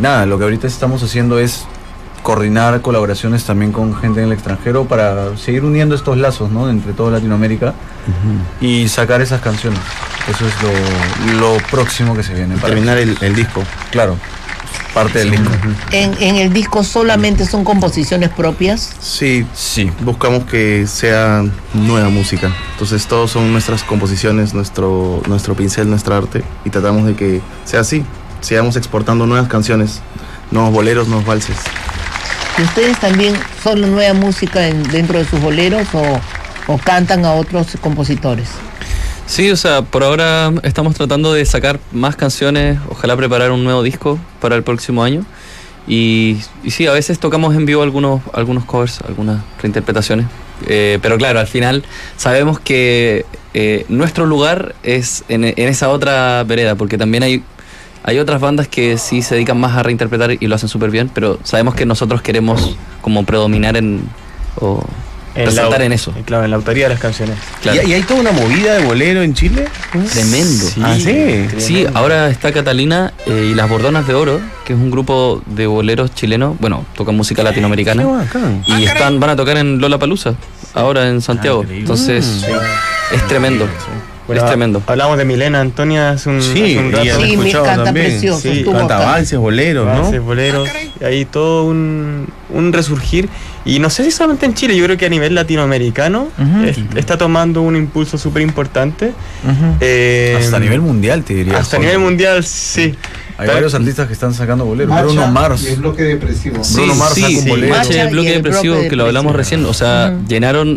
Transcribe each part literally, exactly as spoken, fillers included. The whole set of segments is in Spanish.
nada, lo que ahorita estamos haciendo es coordinar colaboraciones también con gente en el extranjero para seguir uniendo estos lazos, ¿no?, entre toda Latinoamérica, uh-huh, y sacar esas canciones. Eso es lo, lo próximo que se viene. Para terminar el, el disco. Claro, parte del disco. ¿En, en el disco solamente son composiciones propias? Sí, sí. Buscamos que sea nueva música. Entonces todos son nuestras composiciones, nuestro, nuestro pincel, nuestra arte. Y tratamos de que sea así. Sigamos exportando nuevas canciones, nuevos boleros, nuevos valses. ¿Y ustedes también son la nueva música en, dentro de sus boleros o, o cantan a otros compositores? Sí, o sea, por ahora estamos tratando de sacar más canciones, ojalá preparar un nuevo disco para el próximo año. Y, y sí, a veces tocamos en vivo algunos, algunos covers, algunas reinterpretaciones. Eh, pero claro, al final sabemos que eh, nuestro lugar es en, en esa otra vereda, porque también hay... Hay otras bandas que sí se dedican más a reinterpretar y lo hacen súper bien, pero sabemos que nosotros queremos como predominar en... o en resaltar la, en eso. Claro, en la autoría de las canciones. Claro. ¿Y, ¿Y hay toda una movida de bolero en Chile? Tremendo. Sí, ah, sí. Sí, ahora está Catalina eh, y Las Bordonas de Oro, que es un grupo de boleros chilenos, bueno, tocan música latinoamericana. Y están, van a tocar en Lollapalooza, ahora en Santiago. Ah, entonces, sí, es tremendo. Sí. Bueno, es tremendo. Hablamos de Milena Antonia hace un, sí, hace un rato. Sí, me canta también. Precioso. Sí, canta valses, boleros, ¿no? Valses, boleros. Y hay todo un, un resurgir. Y no sé si solamente en Chile, yo creo que a nivel latinoamericano uh-huh, es, está tomando un impulso súper importante. Uh-huh. Eh, hasta a nivel mundial, te diría. Hasta a nivel mundial, sí. Hay Pero, varios artistas que están sacando boleros. Marcha Bruno Mars. Y el bloque depresivo. Sí, Bruno Mars sí, sacó sí, un bolero. Marcha y el bloque depresivo, que lo hablamos recién. O sea, uh-huh, llenaron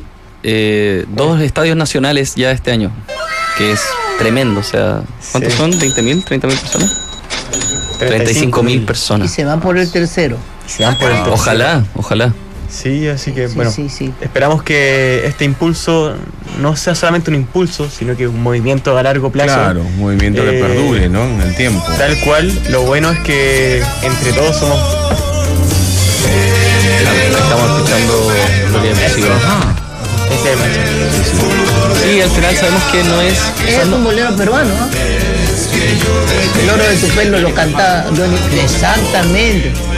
eh, dos estadios nacionales ya este año. Que es tremendo, o sea, ¿cuántos sí. son? ¿veinte mil? ¿treinta mil personas? treinta y cinco mil personas. Y se van por el tercero. Se van por el tercero. Ojalá, ojalá. Sí, así que sí, bueno, sí, sí. esperamos que este impulso no sea solamente un impulso, sino que un movimiento a largo plazo. Claro, un movimiento eh, que perdure, ¿no?, en el tiempo. Tal cual, lo bueno es que entre todos somos... Estamos escuchando lo que decimos. Ese es el Sí, al final sabemos que no es... Es o sea, no, un bolero peruano, ¿no? El oro de tu pelo lo canta Johnny. Exactamente.